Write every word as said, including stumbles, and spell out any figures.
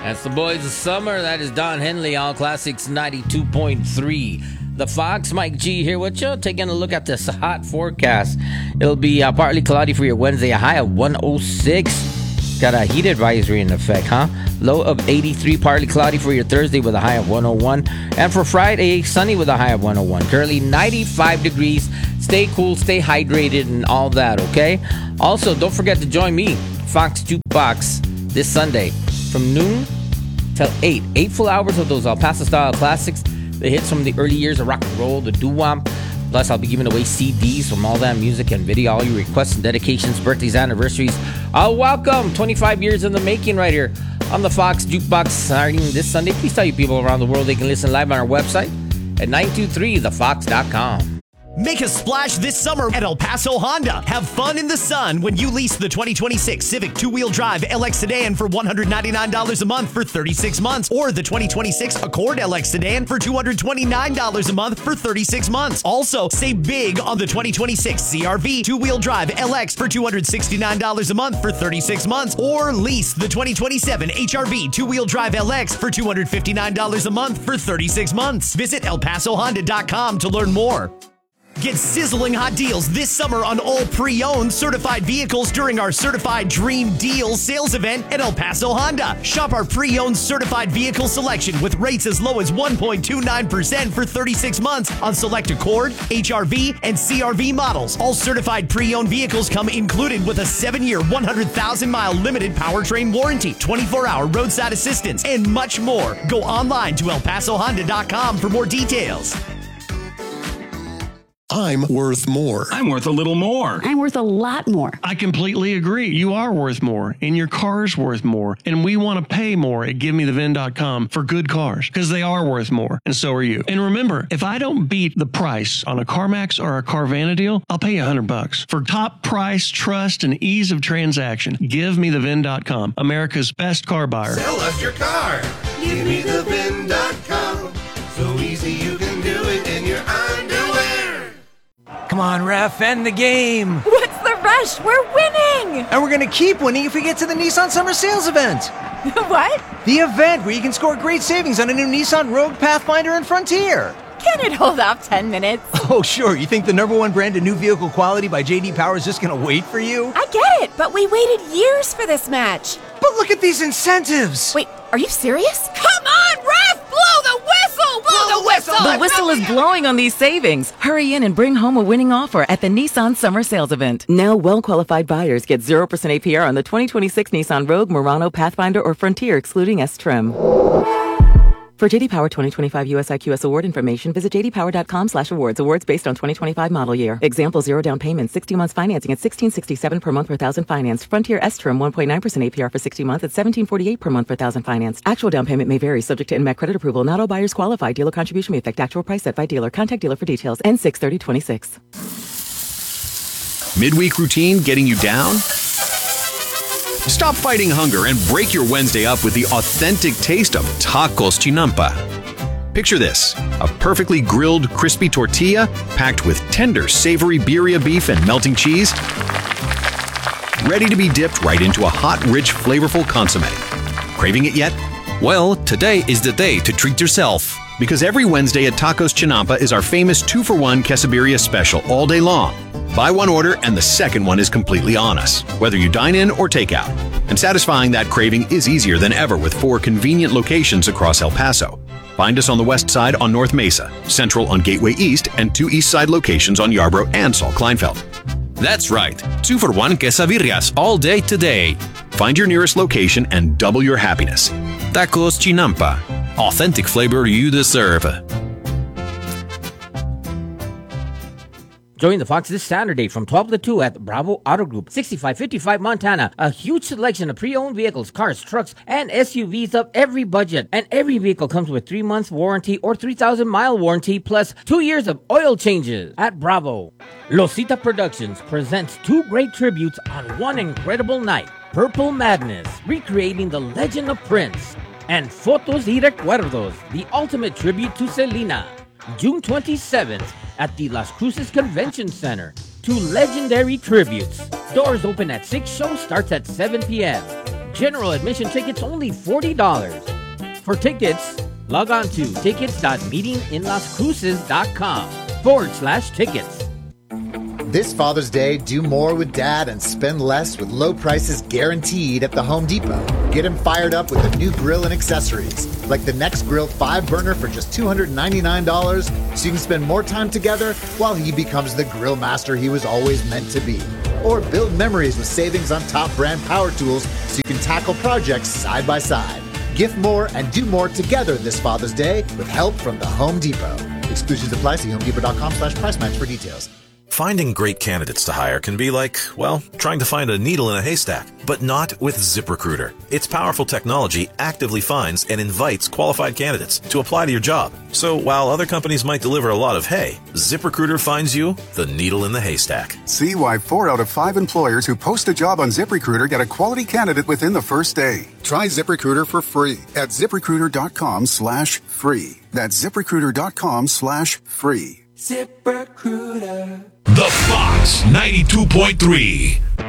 That's the boys of summer. That is Don Henley, All Classics ninety-two point three. The Fox, Mike G here with you, taking a look at this hot forecast. It'll be uh, partly cloudy for your Wednesday, a high of one oh six. Got a heat advisory in effect, huh? Low of eighty-three, partly cloudy for your Thursday with a high of one oh one. And for Friday, sunny with a high of one oh one. Currently ninety-five degrees. Stay cool, stay hydrated, and all that, okay? Also, don't forget to join me, Fox Jukebox, this Sunday from noon till eight. Eight full hours of those El Paso style classics, the hits from the early years of rock and roll, the doo-wop. Plus, I'll be giving away C Ds from all that music and video, all your requests and dedications, birthdays, anniversaries. I'll welcome twenty-five years in the making right here on the Fox Jukebox starting this Sunday. Please tell your people around the world they can listen live on our website at nine two three the fox dot com. Make a splash this summer at El Paso Honda. Have fun in the sun when you lease the twenty twenty-six Civic two-wheel drive L X sedan for one hundred ninety-nine dollars a month for thirty-six months, or the twenty twenty-six Accord L X sedan for two hundred twenty-nine dollars a month for thirty-six months. Also, save big on the twenty twenty-six C R V two-wheel drive L X for two hundred sixty-nine dollars a month for thirty-six months, or lease the twenty twenty-seven H R V two-wheel drive L X for two hundred fifty-nine dollars a month for thirty-six months. Visit el paso honda dot com to learn more. Get sizzling hot deals this summer on all pre-owned certified vehicles during our Certified Dream Deal sales event at El Paso Honda. Shop our pre-owned certified vehicle selection with rates as low as one point two nine percent for thirty-six months on select Accord, H R V, and C R V models. All certified pre-owned vehicles come included with a seven-year, one hundred thousand mile limited powertrain warranty, twenty-four hour roadside assistance, and much more. Go online to el paso honda dot com for more details. I'm worth more. I'm worth a little more. I'm worth a lot more. I completely agree. You are worth more, and your car's worth more, and we want to pay more at give me the V I N dot com for good cars, because they are worth more, and so are you. And remember, if I don't beat the price on a CarMax or a Carvana deal, I'll pay you a hundred bucks. For top price, trust, and ease of transaction, give me the V I N dot com, America's best car buyer. Sell us your car. give me the V I N dot com. So easy you can do it in your underwear. Come on, ref, end the game. What's the rush? We're winning. And we're going to keep winning if we get to the Nissan Summer Sales event. What? The event where you can score great savings on a new Nissan Rogue, Pathfinder, and Frontier. Can it hold off ten minutes? Oh, sure. You think the number one brand of new vehicle quality by J D Power is just going to wait for you? I get it, but we waited years for this match. But look at these incentives. Wait, are you serious? Come on, ref! Blow the whistle! Blow, Blow the whistle! The whistle is blowing on these savings. Hurry in and bring home a winning offer at the Nissan Summer Sales event. Now, well-qualified buyers get zero percent A P R on the twenty twenty-six Nissan Rogue, Murano, Pathfinder, or Frontier, excluding S-Trim. For J D Power twenty twenty-five U S I Q S award information, visit j d power dot com slash awards. Awards based on twenty twenty-five model year. Example, zero down payment, sixty months financing at sixteen sixty-seven per month per thousand financed. Frontier S-Trim, one point nine percent A P R for sixty months at seventeen forty-eight per month per thousand financed. Actual down payment may vary, subject to N M A C credit approval. Not all buyers qualify. Dealer contribution may affect actual price set by dealer. Contact dealer for details. N six thirty twenty-six. Midweek routine getting you down? Stop fighting hunger and break your Wednesday up with the authentic taste of Tacos Chinampa. Picture this, a perfectly grilled, crispy tortilla packed with tender, savory birria beef and melting cheese, ready to be dipped right into a hot, rich, flavorful consomme. Craving it yet? Well, today is the day to treat yourself. Because every Wednesday at Tacos Chinampa is our famous two for one quesadilla special all day long. Buy one order and the second one is completely on us, whether you dine in or take out. And satisfying that craving is easier than ever with four convenient locations across El Paso. Find us on the west side on North Mesa, central on Gateway East, and two east side locations on Yarborough and Saul Kleinfeld. That's right, two for one quesadillas all day today. Find your nearest location and double your happiness. Tacos Chinampa, authentic flavor you deserve. Join the Fox this Saturday from twelve to two at Bravo Auto Group, sixty-five fifty-five Montana. A huge selection of pre-owned vehicles, cars, trucks, and S U Vs of every budget. And every vehicle comes with three months warranty or three thousand mile warranty plus two years of oil changes. At Bravo, Losita Productions presents two great tributes on one incredible night. Purple Madness, recreating the legend of Prince. And Fotos y Recuerdos, the ultimate tribute to Selena. June twenty-seventh at the Las Cruces Convention Center. Two legendary tributes. Doors open at six, show starts at seven p.m. General admission tickets only forty dollars. For tickets, log on to tickets.meetinginlascruces.com forward slash tickets. This Father's Day, do more with Dad and spend less with low prices guaranteed at the Home Depot. Get him fired up with a new grill and accessories, like the Next Grill five burner for just two hundred ninety-nine dollars, so you can spend more time together while he becomes the grill master he was always meant to be. Or build memories with savings on top brand power tools so you can tackle projects side by side. Gift more and do more together this Father's Day with help from the Home Depot. Exclusions apply. See homedepot.com slash price match for details. Finding great candidates to hire can be like, well, trying to find a needle in a haystack, but not with ZipRecruiter. Its powerful technology actively finds and invites qualified candidates to apply to your job. So while other companies might deliver a lot of hay, ZipRecruiter finds you the needle in the haystack. See why four out of five employers who post a job on ZipRecruiter get a quality candidate within the first day. Try ZipRecruiter for free at ZipRecruiter.com slash free. That's ZipRecruiter.com slash free. ZipRecruiter. The Fox ninety-two point three.